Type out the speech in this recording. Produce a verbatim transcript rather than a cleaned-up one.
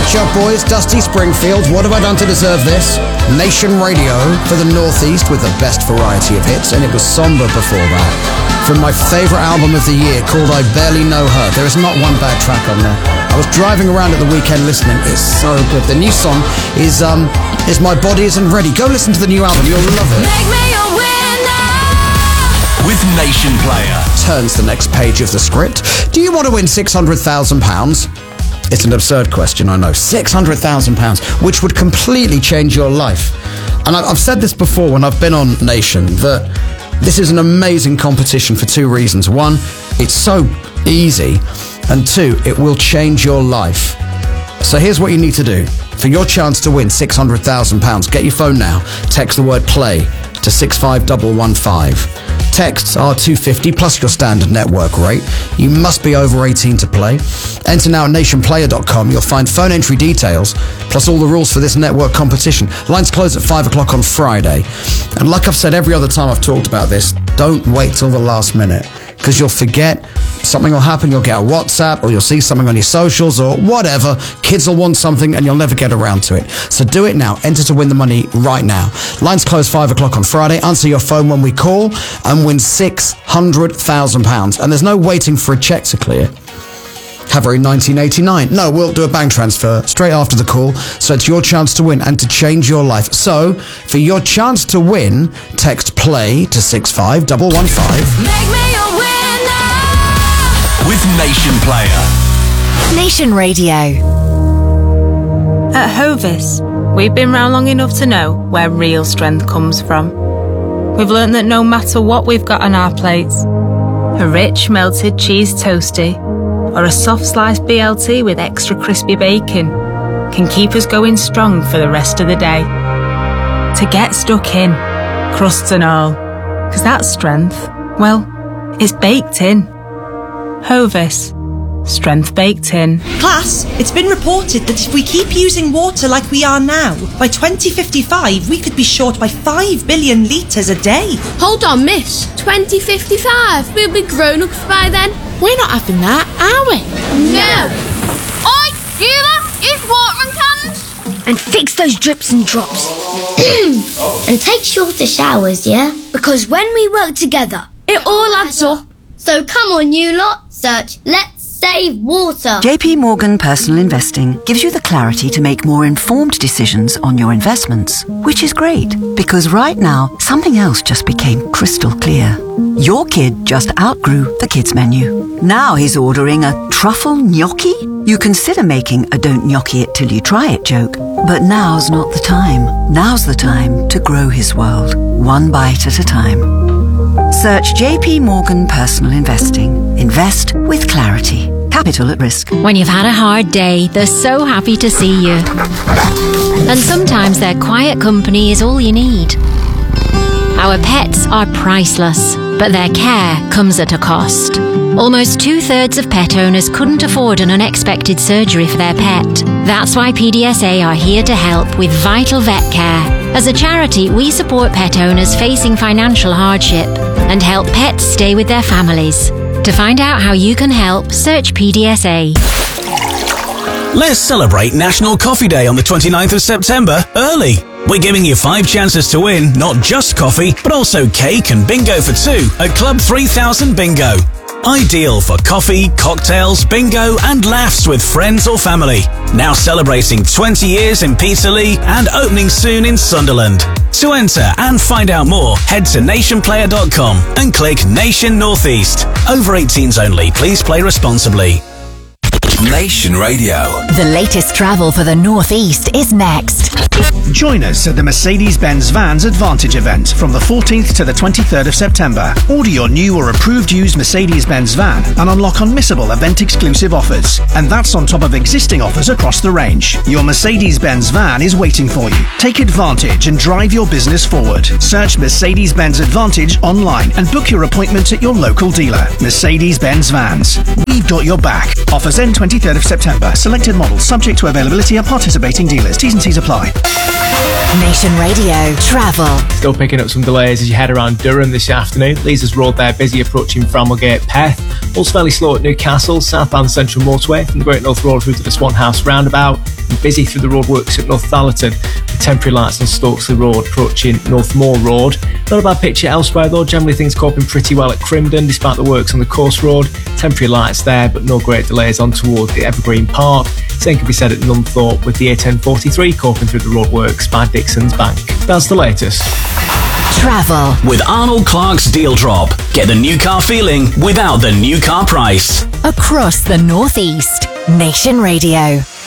Catch Up Boys, Dusty Springfield, What Have I Done to Deserve This? Nation Radio for the Northeast with the best variety of hits, and it was somber before that. From my favourite album of the year called I Barely Know Her. There is not one bad track on there. I was driving around at the weekend listening. It's so good. The new song is um is My Body Isn't Ready. Go listen to the new album. You'll love it. Make me a winner with Nation Player. Turns the next page of the script. Do you want to win six hundred thousand pounds? It's an absurd question, I know. six hundred thousand pounds, which would completely change your life. And I've said this before when I've been on Nation, that this is an amazing competition for two reasons. One, it's so easy. And two, it will change your life. So here's what you need to do. For your chance to win six hundred thousand pounds, get your phone now. Text the word play to six five one one five. Texts are two pounds fifty plus your standard network rate. You must be over eighteen to play. Enter now at nation player dot com. You'll find phone entry details, plus all the rules for this network competition. Lines close at five o'clock on Friday. And like I've said every other time I've talked about this, don't wait till the last minute, because you'll forget, something will happen, you'll get a WhatsApp, or you'll see something on your socials, or whatever. Kids will want something, and you'll never get around to it. So do it now. Enter to win the money right now. Lines close five o'clock on Friday. Answer your phone when we call, and win six hundred thousand pounds. And there's no waiting for a cheque to clear. Havering nineteen eighty-nine. No, we'll do a bank transfer straight after the call, so it's your chance to win and to change your life. So, for your chance to win, text PLAY to six five one one five. Make me a winner with Nation Player. Nation Radio. At Hovis, we've been round long enough to know where real strength comes from. We've learnt that no matter what we've got on our plates, a rich melted cheese toastie or a soft sliced B L T with extra crispy bacon can keep us going strong for the rest of the day. To get stuck in, crusts and all, because that strength, well, it's baked in. Hovis. Strength baked in. Class, it's been reported that if we keep using water like we are now, by twenty fifty-five we could be short by five billion litres a day. Hold on, miss. twenty fifty-five? We'll be grown-ups by then. We're not having that, are we? No. Oi, you lot, use watering cans. And fix those drips and drops. And take shorter showers, yeah? Because when we work together, it all adds up. So come on, you lot, search Let's Save Water. J P Morgan Personal Investing gives you the clarity to make more informed decisions on your investments, which is great, because right now, something else just became crystal clear. Your kid just outgrew the kids' menu. Now he's ordering a truffle gnocchi? You consider making a don't gnocchi it till you try it joke, but now's not the time. Now's the time to grow his world, one bite at a time. Search J P Morgan Personal Investing. Invest with clarity. Capital at risk. When you've had a hard day, they're so happy to see you. And sometimes their quiet company is all you need. Our pets are priceless, but their care comes at a cost. Almost two-thirds of pet owners couldn't afford an unexpected surgery for their pet. That's why P D S A are here to help with Vital Vet Care. As a charity, we support pet owners facing financial hardship and help pets stay with their families. To find out how you can help, search P D S A. Let's celebrate National Coffee Day on the twenty-ninth of September early. We're giving you five chances to win not just coffee, but also cake and bingo for two at Club three thousand Bingo. Ideal for coffee, cocktails, bingo and laughs with friends or family. Now celebrating twenty years in Peterlee and opening soon in Sunderland. To enter and find out more, head to nation player dot com and click Nation Northeast. Over eighteens only. Please play responsibly. Nation Radio. The latest travel for the Northeast is next. Join us at the Mercedes-Benz Vans Advantage event from the fourteenth to the twenty-third of September. Order your new or approved used Mercedes-Benz van and unlock unmissable event-exclusive offers. And that's on top of existing offers across the range. Your Mercedes-Benz van is waiting for you. Take advantage and drive your business forward. Search Mercedes-Benz Advantage online and book your appointment at your local dealer. Mercedes-Benz Vans. We've got your back. Offers end twenty-third of September. Selected models subject to availability at participating dealers. T's and C's apply. Nation Radio Travel. Still picking up some delays as you head around Durham this afternoon. Leazes Road there, busy approaching Framlegate, Peth. Also fairly slow at Newcastle, southbound Central Motorway from the Great North Road through to the Swan House roundabout. And busy through the roadworks at North Thallerton with temporary lights on Stokesley Road approaching Northmoor Road. Not a bad picture elsewhere though, generally things coping pretty well at Crimdon despite the works on the Coast Road. Temporary lights there but no great delays on toward the Evergreen Park. Same can be said at Nunthorpe with the A ten forty-three coping through the roadworks by Dixon's Bank. That's the latest. Travel with Arnold Clark's Deal Drop. Get the new car feeling without the new car price. across the Northeast. Nation Radio.